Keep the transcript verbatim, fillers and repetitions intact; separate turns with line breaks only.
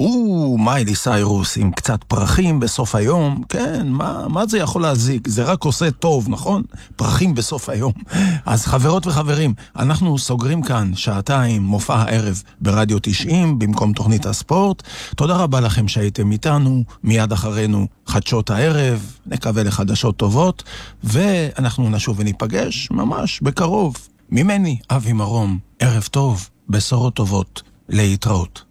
או, מיילי סיירוס עם קצת פרחים בסוף היום. כן, מה, מה זה יכול להזיק? זה רק עושה טוב, נכון? פרחים בסוף היום. אז חברות וחברים, אנחנו סוגרים כאן שעתיים מופע הערב ברדיו תשעים במקום תוכנית הספורט. תודה רבה לכם שהייתם איתנו. מיד אחרינו חדשות הערב, נקווה לחדשות טובות, ואנחנו נשוב וניפגש ממש בקרוב. ממני, אבי מרום, ערב טוב, בשורות טובות, להתראות.